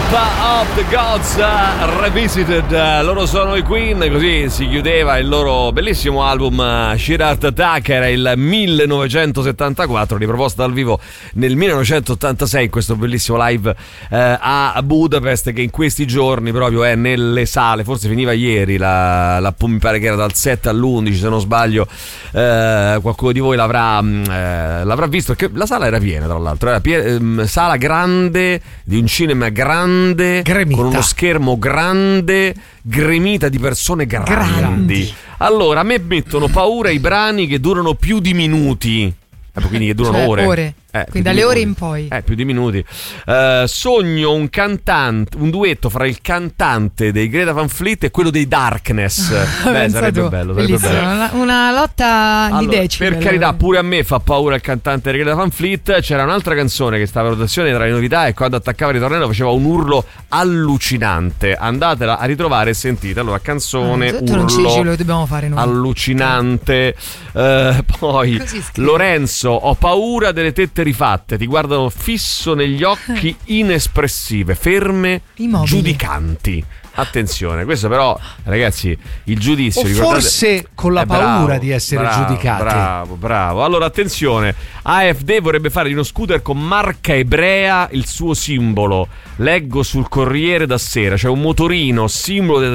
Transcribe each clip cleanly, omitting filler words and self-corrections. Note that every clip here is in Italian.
of the Gods Revisited. Loro sono i Queen, così si chiudeva il loro bellissimo album Sheer Heart Attack. Era il 1974, riproposto dal vivo nel 1986, questo bellissimo live a Budapest, che in questi giorni proprio è nelle sale. Forse finiva ieri mi pare che era dal 7 all'11, se non sbaglio. Qualcuno di voi l'avrà visto, perché la sala era piena, tra l'altro era sala grande di un cinema grande, gremita, con uno schermo grande, gremita di persone grandi. Allora, a me mettono paura i brani che durano più di minuti, quindi che durano ore. Quindi dalle ore in poi più di minuti. Sogno un duetto fra il cantante dei Greta Van Fleet e quello dei Darkness. Sarebbe bello. Una lotta di decibel. Per carità, pure a me fa paura il cantante dei Greta Van Fleet. C'era un'altra canzone che stava in rotazione tra le novità e quando attaccava il ritornello faceva un urlo allucinante. Andatela a ritrovare e sentite. Allora, canzone urlo non ci dici, lo dobbiamo fare noi. Allucinante. Poi Lorenzo, ho paura delle tette rifatte, ti guardano fisso negli occhi, inespressive, ferme, immobili, giudicanti. Attenzione, questo però, ragazzi, il giudizio, forse con la paura di essere giudicati. Bravo. Allora, attenzione, AfD vorrebbe fare di uno scooter con marca ebrea il suo simbolo. Leggo sul Corriere da sera, c'è un motorino simbolo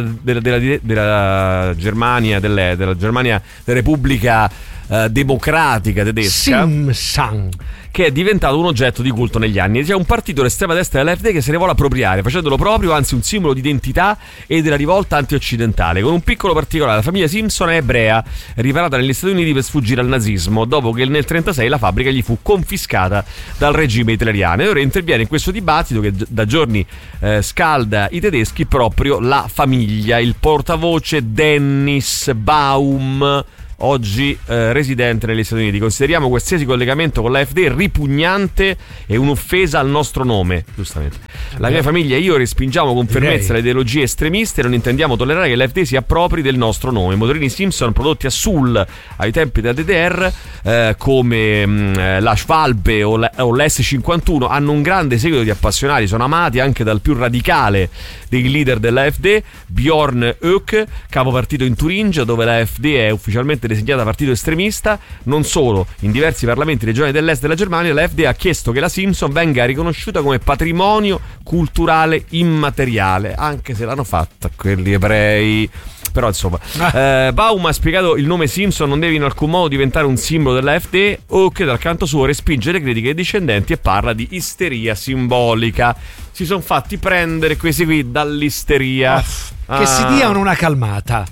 della Germania, della Germania, della Repubblica democratica tedesca, Simsang, che è diventato un oggetto di culto negli anni. C'è un partito dell'estrema destra dell'AfD che se ne vuole appropriare, facendolo proprio, anzi un simbolo di identità e della rivolta antioccidentale. Con un piccolo particolare: la famiglia Simpson è ebrea, riparata negli Stati Uniti per sfuggire al nazismo, dopo che nel 1936 la fabbrica gli fu confiscata dal regime hitleriano. E ora interviene in questo dibattito che da giorni scalda i tedeschi proprio la famiglia. Il portavoce Dennis Baum, oggi residente negli Stati Uniti: consideriamo qualsiasi collegamento con l'AfD ripugnante e un'offesa al nostro nome. Giustamente, la mia famiglia e io respingiamo con fermezza le ideologie estremiste e non intendiamo tollerare che l'AfD si appropri del nostro nome. I motorini Simpson prodotti a Sul ai tempi della DDR, come la Schwalbe o l'S51, hanno un grande seguito di appassionati, sono amati anche dal più radicale dei leader dell'AfD, Bjorn Höcke, capo partito in Turingia, dove l'AfD è ufficialmente designata partito estremista. Non solo, in diversi parlamenti regionali dell'est della Germania l'AfD ha chiesto che la Simpson venga riconosciuta come patrimonio culturale immateriale, anche se l'hanno fatta quelli ebrei. Però insomma, Baum ha spiegato: il nome Simpson non deve in alcun modo diventare un simbolo dell'AfD, o che dal canto suo respinge le critiche dei discendenti e parla di isteria simbolica. Si sono fatti prendere questi qui dall'isteria. Che si diano una calmata.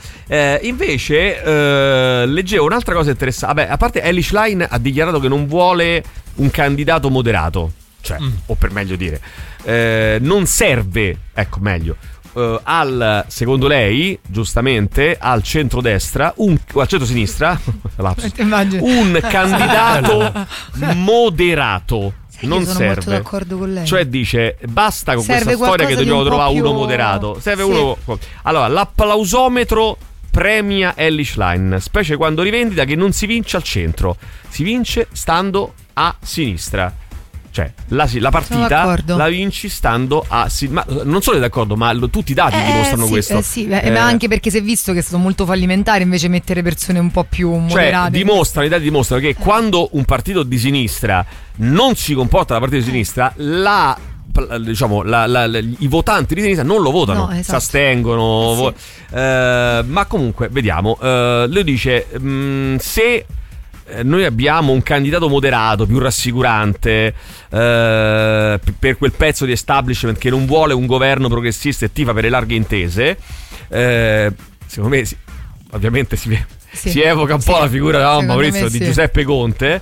Invece leggevo un'altra cosa interessante. Vabbè, a parte Elly Schlein ha dichiarato che non vuole un candidato moderato, cioè, o per meglio dire, non serve, ecco meglio, secondo lei, giustamente, al centrodestra o al centrosinistra un candidato moderato. Non sono serve, molto d'accordo con lei. Cioè dice basta con questa storia che dobbiamo trovare uno moderato. Serve uno. Allora, l'applausometro premia Elly Schlein, specie quando rivendita che non si vince al centro, si vince stando a sinistra. Cioè la partita la vinci stando a ma non solo d'accordo, ma tutti i dati dimostrano questo. Ma anche perché si è visto che è stato molto fallimentare invece mettere persone un po' più moderate. Cioè, i dati dimostrano che quando un partito di sinistra non si comporta da partito di sinistra, i votanti di sinistra non lo votano, si astengono. Ma comunque vediamo. Lui dice: se noi abbiamo un candidato moderato, più rassicurante, per quel pezzo di establishment che non vuole un governo progressista e tifa per le larghe intese, secondo me ovviamente si evoca un po' la figura Maurizio di Giuseppe Conte.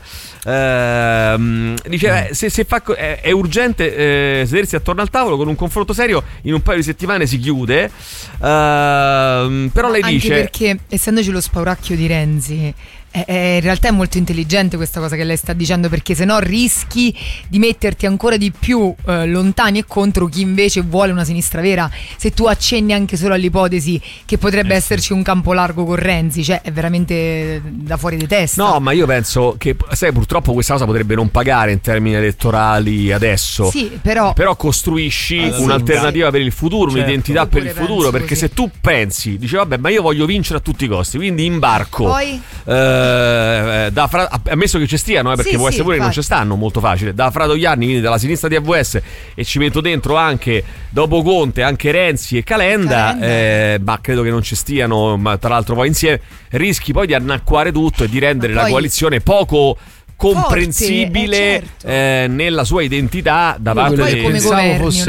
Dice è urgente sedersi attorno al tavolo con un confronto serio, in un paio di settimane si chiude. Però lei dice, anche perché essendoci lo spauracchio di Renzi, In realtà è molto intelligente questa cosa che lei sta dicendo, perché se no rischi di metterti ancora di più lontani e contro chi invece vuole una sinistra vera. Se tu accenni anche solo all'ipotesi che potrebbe esserci un campo largo con Renzi, cioè è veramente da fuori di testa. No, ma io penso che, sai, purtroppo questa cosa potrebbe non pagare in termini elettorali adesso. Sì, però costruisci un'alternativa per il futuro, un'identità per il futuro, perché così. se tu pensi, dici vabbè, ma io voglio vincere a tutti i costi, quindi imbarco. Poi ammesso che ci stiano, perché può essere pure che non ci stanno, molto facile, da Fratoianni, quindi dalla sinistra di AVS, e ci metto dentro anche, dopo Conte, anche Renzi e Calenda. Ma credo che non ci stiano, ma tra l'altro poi insieme rischi poi di annacquare tutto e di rendere la coalizione poco comprensibile, certo. Nella sua identità da parte quello che pensavo fosse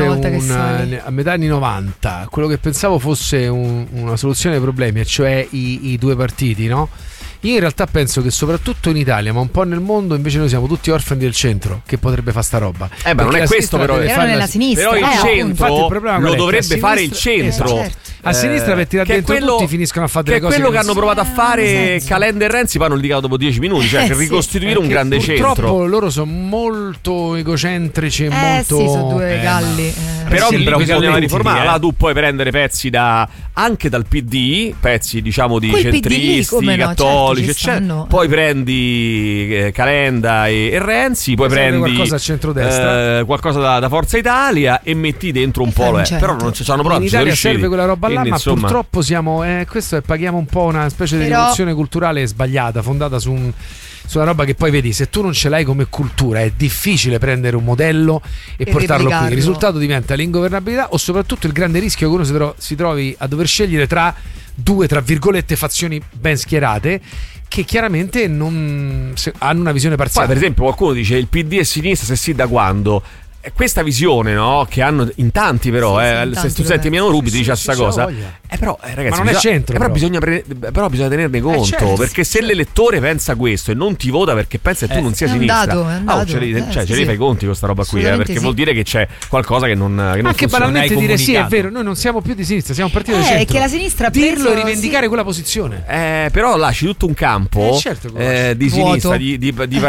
a metà anni 90, quello che pensavo fosse una soluzione ai problemi, cioè i due partiti, no? Io in realtà penso che soprattutto in Italia, ma un po' nel mondo, invece noi siamo tutti orfani del centro che potrebbe fare sta roba. Ma non è questo, però nella sinistra. Però il centro il lo dovrebbe fare il centro. Certo. A sinistra per tirare dentro tutti finiscono a fare delle cose. Che è quello che hanno provato a fare Calenda e Renzi, poi hanno litigato dopo 10 minuti, cioè per ricostituire un grande centro. Purtroppo loro sono molto egocentrici e molto. Sì, sono due galli. Però lì bisognava riformare. Là Là tu puoi prendere pezzi anche dal PD, pezzi diciamo di quel centristi, PD lì, cattolici, certo, eccetera. Poi prendi Calenda e Renzi, poi prendi qualcosa a centrodestra, qualcosa da Forza Italia e metti dentro un po'. Però non ci hanno provato. In Italia serve quella roba là, ma insomma, purtroppo siamo questo paghiamo un po' una specie di rivoluzione culturale sbagliata, fondata su una roba che poi vedi, se tu non ce l'hai come cultura è difficile prendere un modello e portarlo qui. Il risultato diventa l'ingovernabilità o soprattutto il grande rischio che uno si trovi a dover scegliere tra due, tra virgolette, fazioni ben schierate che chiaramente hanno una visione parziale. Poi per esempio qualcuno dice il PD è sinistra, se sì da quando? Questa visione, no, che hanno in tanti, però se tu senti Emiliano Rubi ti dice questa cosa, però ragazzi, ma non è centro, però bisogna tenerne conto, certo, perché se l'elettore pensa questo e non ti vota perché pensa che tu non sia sinistra, ce li fai i conti con sta roba qui, perché vuol dire che c'è qualcosa che non anche funziona. banalmente dire sì, è vero, noi non siamo più di sinistra, siamo un partito di centro, che la sinistra dirlo e rivendicare quella posizione, però lasci tutto un campo di sinistra, di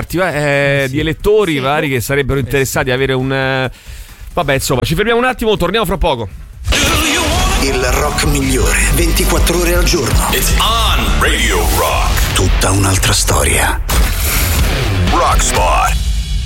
elettori vari che sarebbero interessati a avere un vabbè, insomma, ci fermiamo un attimo, torniamo fra poco. Il rock migliore 24 ore al giorno. It's on Radio Rock. Tutta un'altra storia. Rockspot.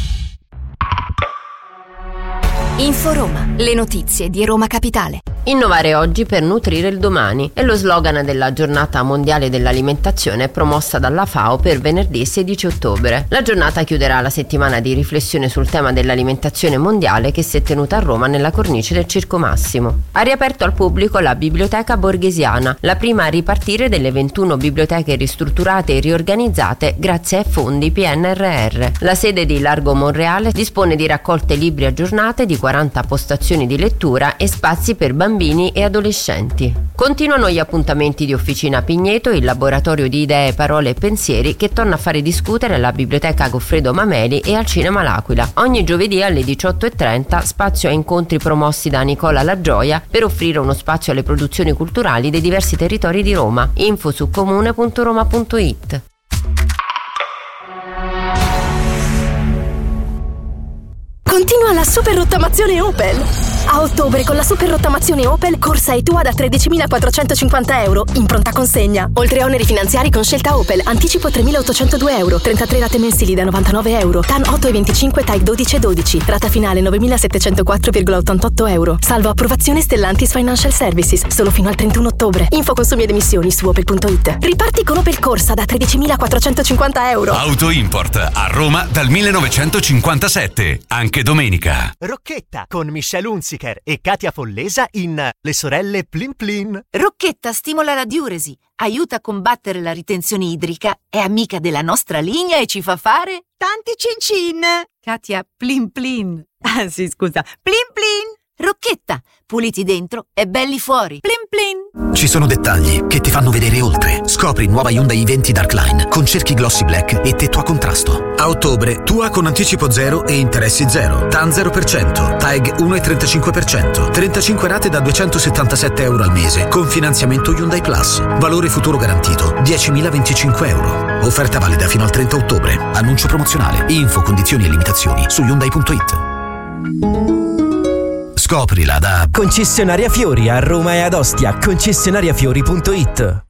Inforoma, le notizie di Roma Capitale. Innovare oggi per nutrire il domani è lo slogan della giornata mondiale dell'alimentazione promossa dalla FAO per venerdì 16 ottobre. La giornata chiuderà la settimana di riflessione sul tema dell'alimentazione mondiale che si è tenuta a Roma nella cornice del Circo Massimo. Ha riaperto al pubblico la Biblioteca Borghesiana, la prima a ripartire delle 21 biblioteche ristrutturate e riorganizzate grazie ai fondi PNRR. La sede di Largo Monreale dispone di raccolte libri aggiornate, di 40 postazioni di lettura e spazi per bambini e adolescenti. Continuano gli appuntamenti di Officina Pigneto, il laboratorio di idee, parole e pensieri che torna a fare discutere alla Biblioteca Goffredo Mameli e al Cinema L'Aquila. Ogni giovedì alle 18:30 spazio a incontri promossi da Nicola La Gioia per offrire uno spazio alle produzioni culturali dei diversi territori di Roma. Info su comune.roma.it. Continua la super rottamazione Opel. A ottobre con la super rottamazione Opel corsa e tua da 13.450 euro in pronta consegna. Oltre a oneri finanziari con scelta Opel, anticipo 3.802 euro, 33 rate mensili da 99 euro, TAN 8,25 TAG 12,12, rata finale 9.704,88 euro. Salvo approvazione Stellantis Financial Services, solo fino al 31 ottobre. Info consumi ed emissioni su opel.it. Riparti con Opel Corsa da 13.450 euro. Auto Import a Roma dal 1957, anche domenica. Rocchetta con Michelle Hunziker e Katia Follesa in Le sorelle Plin Plin. Rocchetta stimola la diuresi, aiuta a combattere la ritenzione idrica, è amica della nostra linea e ci fa fare tanti cin-cin. Katia Plin Plin. Ah sì, scusa, Plin Plin. Rocchetta, puliti dentro e belli fuori. Plin Plin. Ci sono dettagli che ti fanno vedere oltre. Scopri nuova Hyundai i20 Darkline con cerchi glossy black e tetto a contrasto. A ottobre, tua con anticipo 0 e interessi 0. TAN 0%, TAG 1,35%, 35 rate da 277 euro al mese con finanziamento Hyundai Plus. Valore futuro garantito 10.025 euro. Offerta valida fino al 30 ottobre. Annuncio promozionale. Info, condizioni e limitazioni su Hyundai.it. Scoprila da Concessionaria Fiori a Roma e ad Ostia. Concessionariafiori.it.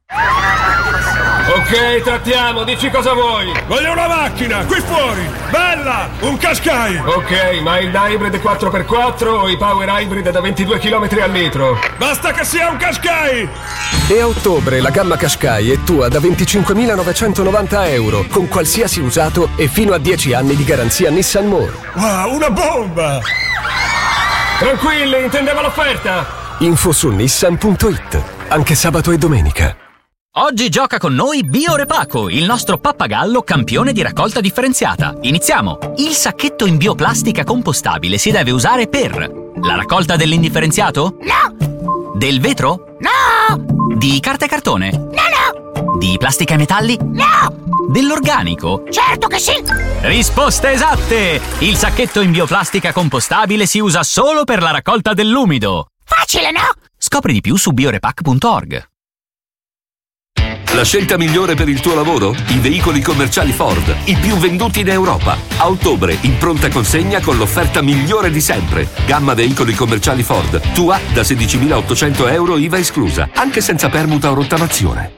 Ok, trattiamo, dici cosa vuoi. Voglio una macchina, qui fuori, bella, un Qashqai. Ok, ma il hybrid 4x4 o i power hybrid da 22 km al litro? Basta che sia un Qashqai. E a ottobre la gamma Qashqai è tua da 25.990 euro, con qualsiasi usato e fino a 10 anni di garanzia Nissan More. Wow, una bomba. Tranquilli, intendevo l'offerta. Info su Nissan.it, anche sabato e domenica. Oggi gioca con noi Biorepaco, il nostro pappagallo campione di raccolta differenziata. Iniziamo! Il sacchetto in bioplastica compostabile si deve usare per la raccolta dell'indifferenziato? No! Del vetro? No! Di carta e cartone? No! Di plastica e metalli? No! Dell'organico? Certo che sì! Risposte esatte! Il sacchetto in bioplastica compostabile si usa solo per la raccolta dell'umido. Facile, no? Scopri di più su biorepac.org. La scelta migliore per il tuo lavoro? I veicoli commerciali Ford, i più venduti in Europa. A ottobre, in pronta consegna con l'offerta migliore di sempre. Gamma veicoli commerciali Ford, tua da 16.800 euro IVA esclusa, anche senza permuta o rottamazione.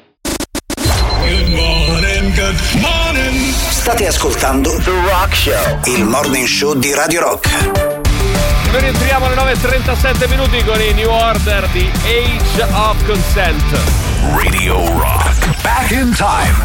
Good morning. State ascoltando The Rock Show, il morning show di Radio Rock. Noi rientriamo alle 9:37 minuti con i New Order di Age of Consent. Radio Rock. Back in time.